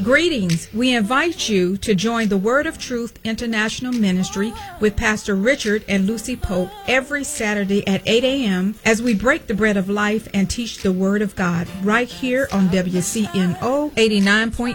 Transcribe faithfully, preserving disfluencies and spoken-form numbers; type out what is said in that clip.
Greetings. We invite you to join the Word of Truth International Ministry with Pastor Richard and Lucy Pope every Saturday at eight a.m. as we break the bread of life and teach the Word of God right here on W C N O eighty-nine point